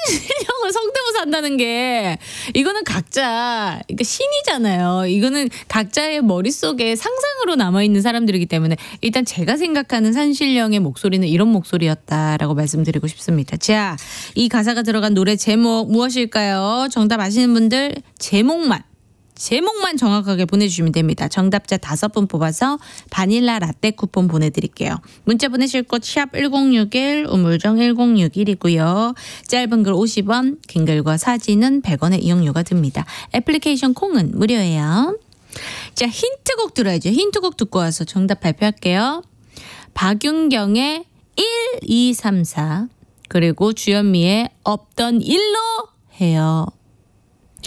산신령을 성대모사 한다는 게 이거는 각자 그러니까 신이잖아요. 이거는 각자의 머릿속에 상상으로 남아있는 사람들이기 때문에 일단 제가 생각하는 산신령의 목소리는 이런 목소리였다라고 말씀드리고 싶습니다. 자, 이 가사가 들어간 노래 제목 무엇일까요? 정답 아시는 분들 제목만 정확하게 보내주시면 됩니다. 정답자 5분 뽑아서 바닐라 라떼 쿠폰 보내드릴게요. 문자 보내실 곳 샵 1061 우물정 1061이고요. 짧은 글 50원, 긴 글과 사진은 100원의 이용료가 듭니다. 애플리케이션 콩은 무료예요. 자, 힌트곡 들어야죠. 힌트곡 듣고 와서 정답 발표할게요. 박윤경의 1, 2, 3, 4 그리고 주현미의 없던 일로 해요.